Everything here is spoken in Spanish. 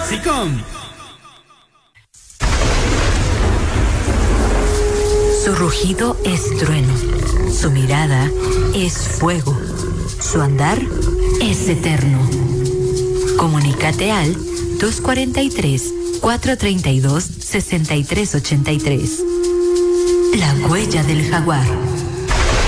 Clasicom. Su rugido es trueno, su mirada es fuego, su andar es eterno. Comunícate al 243-432-6383. La huella del jaguar.